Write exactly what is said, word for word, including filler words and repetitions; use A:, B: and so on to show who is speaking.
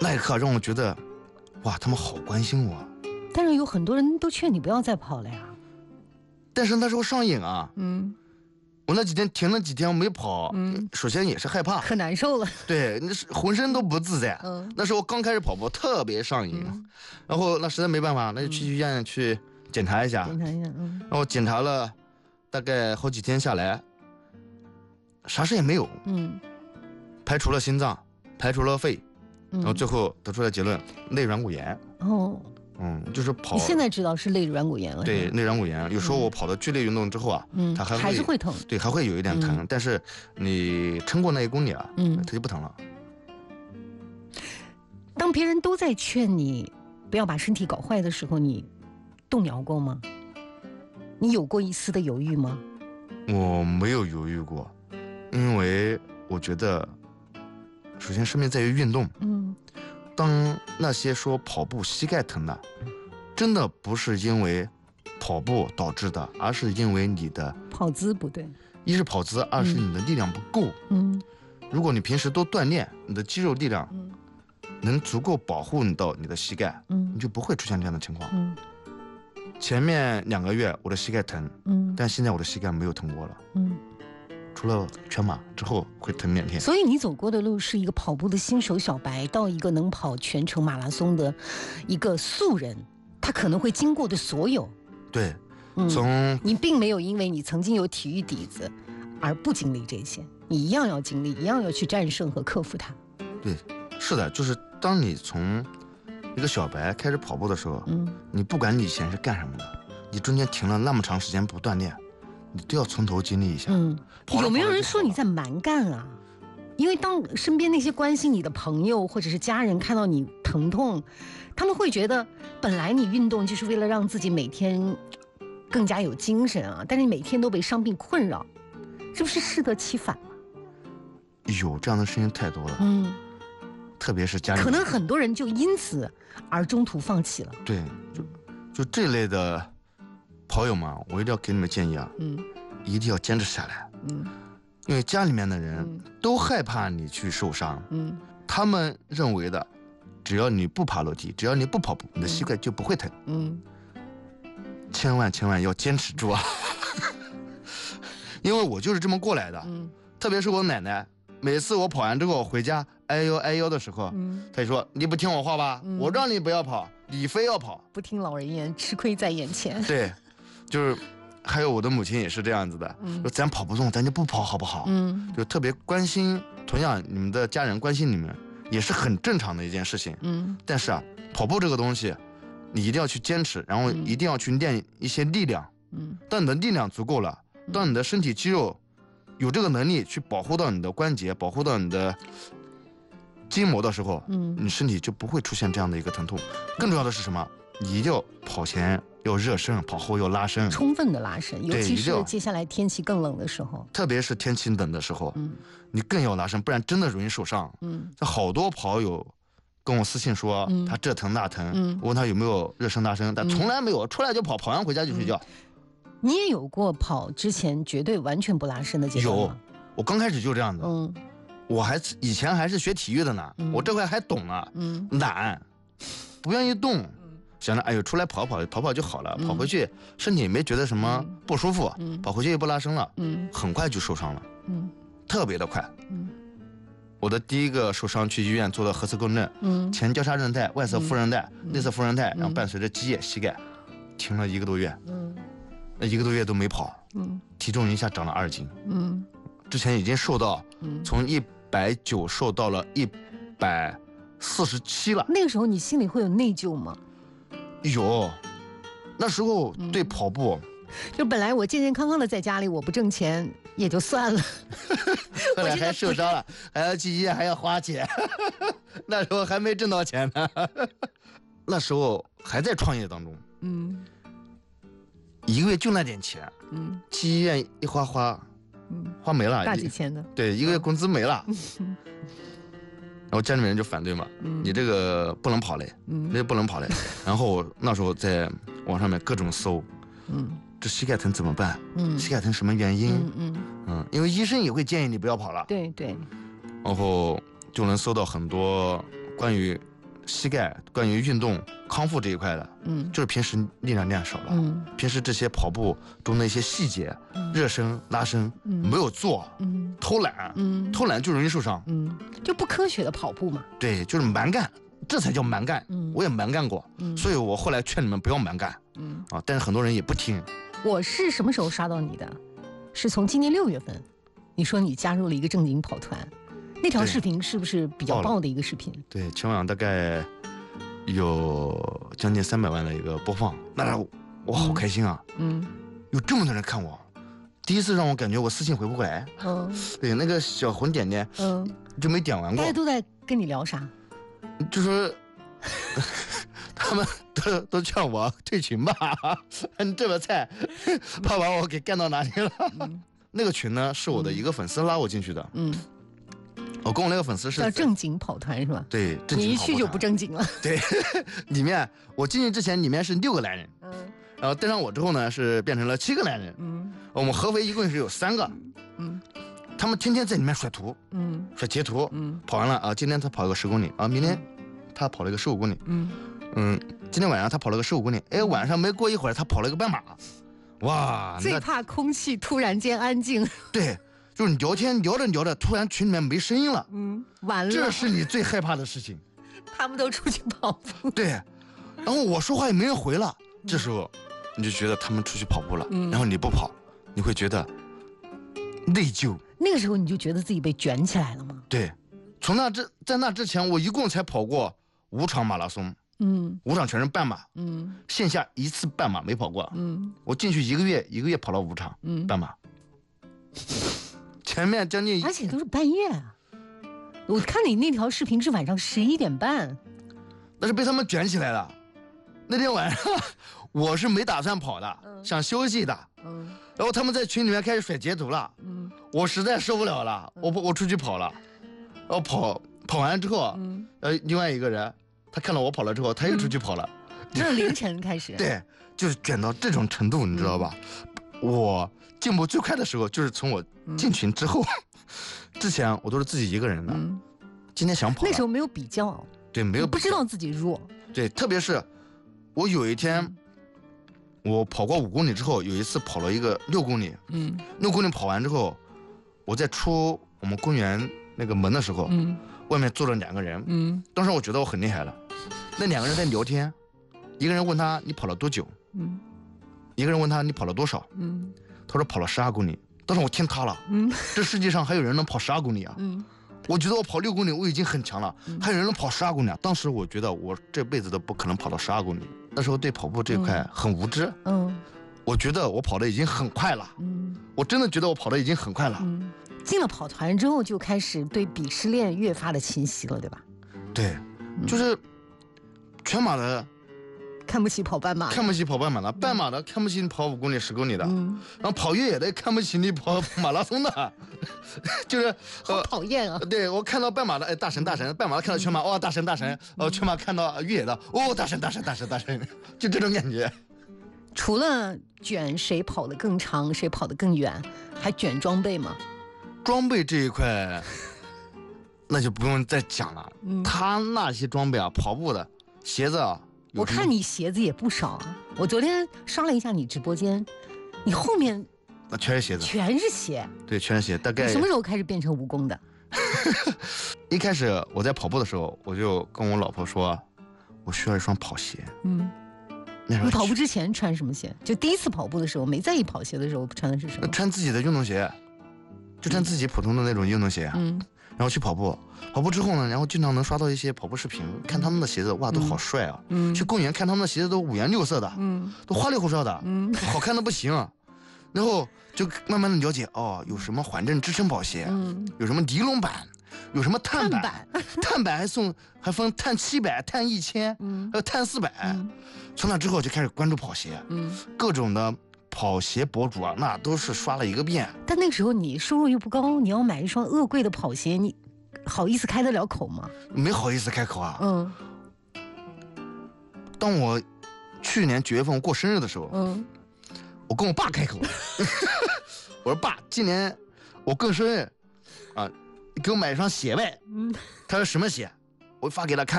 A: 那一刻让我觉得，哇，他们好关心我。
B: 但是有很多人都劝你不要再跑了呀。
A: 但是那时候上瘾啊，
B: 嗯，
A: 我那几天停了几天没跑，嗯，首先也是害怕，
B: 可难受了。
A: 对，那是浑身都不自在。
B: 嗯，
A: 那时候刚开始跑步特别上瘾，嗯、然后那实在没办法，那就去医院去检查一下。
B: 检查一下，嗯。
A: 然后检查了大概好几天下来，啥事也没有。嗯，排除了心脏，排除了肺，然后最后得出来结论，内软骨炎。哦。嗯，就是跑。
B: 你现在知道是内软骨炎了。
A: 对，内软骨炎。有时候我跑的剧烈运动之后啊，嗯，它还会
B: 还是会疼。
A: 对，还会有一点疼，嗯、但是你撑过那一公里啊，嗯，它就不疼了。
B: 当别人都在劝你不要把身体搞坏的时候，你动摇过吗？你有过一丝的犹豫吗？
A: 我没有犹豫过，因为我觉得，首先生命在于运动。嗯。当那些说跑步膝盖疼的，真的不是因为跑步导致的，而是因为你的
B: 跑姿不对。
A: 一是跑姿，二是你的力量不够。嗯，如果你平时多锻炼，你的肌肉力量能足够保护你到你的膝盖，嗯，你就不会出现这样的情况。嗯，前面两个月我的膝盖疼，嗯，但现在我的膝盖没有疼过了。嗯。除了全马之后会疼两天，
B: 所以你走过的路是一个跑步的新手小白到一个能跑全程马拉松的一个素人，他可能会经过的所有。
A: 对，嗯、从
B: 你并没有因为你曾经有体育底子而不经历这些，你一样要经历，一样要去战胜和克服它。
A: 对，是的，就是当你从一个小白开始跑步的时候，嗯，你不管你以前是干什么的，你中间停了那么长时间不锻炼。你都要从头经历一下。嗯，
B: 有没有人说你在蛮干啊？因为当身边那些关心你的朋友或者是家人看到你疼痛，他们会觉得本来你运动就是为了让自己每天更加有精神啊，但是你每天都被伤病困扰，是不是适得其反啊？
A: 有这样的声音太多了。嗯，特别是家人，
B: 可能很多人就因此而中途放弃了。
A: 对，就就这类的跑友们，我一定要给你们建议啊，嗯，一定要坚持下来，嗯，因为家里面的人都害怕你去受伤，嗯，他们认为的，只要你不爬楼梯，只要你不跑步，你的膝盖就不会疼，嗯，千万千万要坚持住啊，因为我就是这么过来的，嗯，特别是我奶奶，每次我跑完之后回家哎呦哎呦的时候，嗯，她就说你不听我话吧，嗯，我让你不要跑，你非要跑，
B: 不听老人言，吃亏在眼前，
A: 对。就是还有我的母亲也是这样子的，嗯，说咱跑不动咱就不跑好不好，嗯，就特别关心，同样你们的家人关心你们也是很正常的一件事情，嗯，但是啊跑步这个东西你一定要去坚持，然后一定要去练一些力量，嗯，当你的力量足够了，当你的身体肌肉有这个能力去保护到你的关节，保护到你的筋膜的时候，嗯，你身体就不会出现这样的一个疼痛。更重要的是什么？你一定要跑前要热身，跑后要拉伸，
B: 充分的拉伸，尤其是接下来天气更冷的时候，
A: 特别是天气冷的时候，嗯，你更要拉伸，不然真的容易受伤。嗯，好多跑友跟我私信说，嗯，他这疼那疼，嗯，我问他有没有热身拉伸，但从来没有，出来就跑，跑完回家就睡觉。
B: 嗯，你也有过跑之前绝对完全不拉伸的阶段吗？
A: 有，我刚开始就这样子。嗯，我还以前还是学体育的呢，嗯，我这块还懂呢，嗯，懒，不愿意动。想着哎呦，出来跑跑跑跑就好了，嗯，跑回去身体没觉得什么不舒服，嗯，跑回去也不拉伸了，嗯，很快就受伤了，嗯，特别的快，嗯，我的第一个受伤去医院做了核磁共振，嗯，前交叉韧带、外侧副韧带、嗯，内侧副韧带，然后伴随着积液，膝盖停了一个多月，嗯，那一个多月都没跑，嗯，体重一下长了二斤，嗯，之前已经瘦到，嗯，从一百九瘦到了一百四十七了。
B: 那个时候你心里会有内疚吗？
A: 有，那时候对跑步，嗯，
B: 就本来我健健康康的在家里，我不挣钱也就算了，
A: 后来还受伤了，还要去医院，还要花钱，那时候还没挣到钱呢，那时候还在创业当中，嗯，一个月就那点钱，嗯，去医院一花花，嗯，花没了，
B: 大几千的，
A: 对，一个月工资没了。然后家里面人就反对嘛，嗯，你这个不能跑嘞，嗯，那不能跑嘞。然后我那时候在网上面各种搜，嗯，这膝盖疼怎么办？嗯，膝盖疼什么原因？嗯 嗯, 嗯，因为医生也会建议你不要跑了。
B: 对对。
A: 然后就能搜到很多关于膝盖关于运动康复这一块的，嗯，就是平时力量练少了，嗯，平时这些跑步中的一些细节，嗯、热身、拉伸、嗯、没有做，嗯，偷懒，嗯，偷懒就容易受伤，
B: 嗯，就不科学的跑步嘛，
A: 对，就是蛮干，这才叫蛮干，嗯，我也蛮干过，嗯，所以我后来劝你们不要蛮干，嗯，啊，但是很多人也不听。
B: 我是什么时候刷到你的？是从今年六月份，你说你加入了一个正经跑团。那条视频是不是比较爆的一个视频？
A: 对，全网大概有将近三百万的一个播放，那我好开心啊！嗯，有这么多人看我，第一次让我感觉我私信回不过来。嗯，对，那个小红点点，嗯，就没点完过。
B: 大家都在跟你聊啥？
A: 就说他们都都劝我退群吧，你这么菜，怕把我给干到哪里了？嗯、那个群呢，是我的一个粉丝拉我进去的。嗯。我跟我那个粉丝是
B: 叫正经跑团是吧？
A: 对，正
B: 经跑团你一去就不正经了。
A: 对，里面我进去之前里面是六个男人，嗯，然后登上我之后呢是变成了七个男人，嗯，我们合肥一共是有三个，嗯，他们天天在里面甩图，嗯，甩截图，嗯，跑完了啊，今天他跑了个十公里啊，明天他跑了一个十五公里，嗯嗯，今天晚上他跑了个十五公里，哎，晚上没过一会儿他跑了一个半马，哇，
B: 最怕空气突然间安静。
A: 对。就是聊天聊着聊着，突然群里面没声音了，嗯，
B: 完了，
A: 这是你最害怕的事情。
B: 他们都出去跑步，
A: 对，然后我说话也没人回了，嗯、这时候你就觉得他们出去跑步了，嗯、然后你不跑，你会觉得内疚。
B: 那个时候你就觉得自己被卷起来了吗？
A: 对，从那之在那之前，我一共才跑过五场马拉松，嗯，五场全是半马，嗯，线下一次半马没跑过，嗯，我进去一个月，一个月跑了五场，嗯，半马。前面将近，
B: 而且都是半夜啊！我看你那条视频是晚上十一点半，
A: 那是被他们卷起来了。那天晚上我是没打算跑的，嗯、想休息的。嗯，然后他们在群里面开始甩截图了。嗯，我实在受不了了，嗯、我我出去跑了。然后跑跑完之后，嗯、呃，另外一个人他看到我跑了之后，他又出去跑了。
B: 这、嗯、是凌晨开始。
A: 对，就是卷到这种程度，你知道吧？嗯、我。进步最快的时候就是从我进群之后，嗯、之前我都是自己一个人的。嗯、今天想跑，
B: 那时候没有比较，
A: 对，没有
B: 不知道自己弱。
A: 对，特别是我有一天，嗯、我跑过五公里之后，有一次跑了一个六公里。嗯，六公里跑完之后，我在出我们公园那个门的时候，嗯，外面坐着两个人。嗯，当时我觉得我很厉害了。那两个人在聊天，一个人问他你跑了多久？嗯，一个人问他你跑了多少？嗯。他说跑了十二公里，当时我天塌了。嗯，这世界上还有人能跑十二公里啊？嗯，我觉得我跑六公里我已经很强了，嗯、还有人能跑十二公里啊？当时我觉得我这辈子都不可能跑到十二公里。那时候对跑步这块很无知。嗯，我觉得我跑的已经很快了。嗯，我真的觉得我跑的已经很快了。嗯，
B: 进了跑团之后就开始对鄙视链越发的侵袭了，对吧？
A: 对，就是全马的。
B: 看不起跑半马，
A: 看不起跑半马的，半马的看不起你跑五公里、十公里的，嗯、然后跑越野的看不起你跑马拉松的，就是
B: 好讨厌啊！
A: 对我看到半马的，哎，大神大神；半马的看到全马，哦，大神大神；哦，全马看到越野的，哦，大神大神大神大神，就这种感觉。
B: 除了卷谁跑得更长，谁跑得更远，还卷装备吗？
A: 装备这一块，那就不用再讲了。嗯、他那些装备啊，跑步的鞋子啊。
B: 我看你鞋子也不少啊！我昨天刷了一下你直播间，你后面
A: 那全是鞋子，
B: 全是鞋，
A: 对，全是鞋。大概
B: 什么时候开始变成蜈蚣的？
A: 一开始我在跑步的时候，我就跟我老婆说，我需要一双跑鞋。嗯，
B: 那时候你跑步之前穿什么鞋？就第一次跑步的时候，没在意跑鞋的时候，穿的是什么？
A: 穿自己的运动鞋，就穿自己普通的那种运动鞋。嗯。然后去跑步，跑步之后呢，然后经常能刷到一些跑步视频，看他们的鞋子，哇，都好帅啊！嗯，去公园看他们的鞋子都五颜六色的，嗯，都花里胡哨的，嗯，好看的不行。然后就慢慢的了解，哦，有什么缓震支撑跑鞋，嗯，有什么尼龙板，有什么碳板，碳板, 碳板还送还分碳七百、碳一千，嗯，还有碳四百。嗯、从那之后就开始关注跑鞋，嗯，各种的。跑鞋博主啊，那都是刷了一个遍。
B: 但那个时候你收入又不高，你要买一双恶贵的跑鞋，你好意思开得了口吗？
A: 没好意思开口啊。嗯。当我去年九月份我过生日的时候，嗯，我跟我爸开口，我说爸，今年我过生日，啊，你给我买一双鞋呗。嗯。他说什么鞋？我发给他看。